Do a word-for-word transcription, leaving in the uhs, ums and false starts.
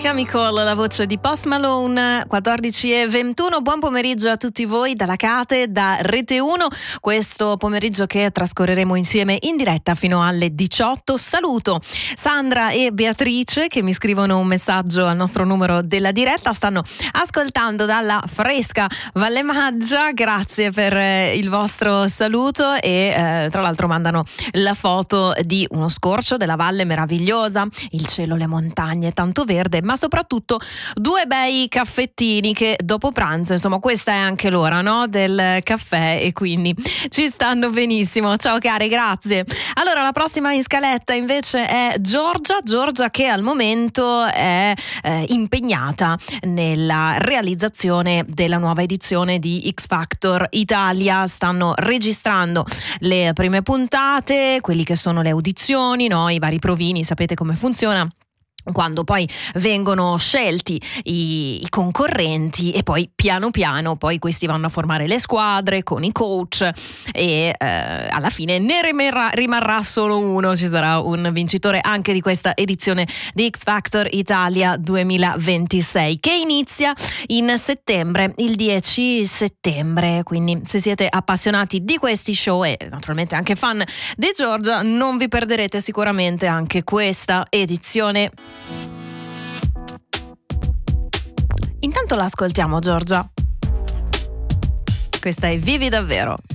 Chemical, la voce di Post Malone, quattordici e ventuno. Buon pomeriggio a tutti voi dalla Cate, da Rete uno. Questo pomeriggio che trascorreremo insieme in diretta fino alle diciotto. Saluto Sandra e Beatrice che mi scrivono un messaggio al nostro numero della diretta. Stanno ascoltando dalla fresca Valle Maggia. Grazie per eh, il vostro saluto e eh, tra l'altro mandano la foto di uno scorcio della valle meravigliosa, il cielo, le montagne, tanto verde, ma soprattutto due bei caffettini che dopo pranzo, insomma, questa è anche l'ora, no? Del caffè, e quindi ci stanno benissimo. Ciao cari, grazie. Allora, la prossima in scaletta invece è Giorgia, Giorgia che al momento è eh, impegnata nella realizzazione della nuova edizione di X Factor Italia. Stanno registrando le prime puntate, quelli che sono le audizioni, no? I vari provini, sapete come funziona. Quando poi vengono scelti i, i concorrenti e poi piano piano poi questi vanno a formare le squadre con i coach e eh, alla fine ne rimarrà, rimarrà solo uno, ci sarà un vincitore anche di questa edizione di X Factor Italia duemilaventisei che inizia in settembre, il dieci settembre, quindi se siete appassionati di questi show e naturalmente anche fan di Giorgia non vi perderete sicuramente anche questa edizione. Intanto l'ascoltiamo, Giorgia. Questa è Vivi davvero.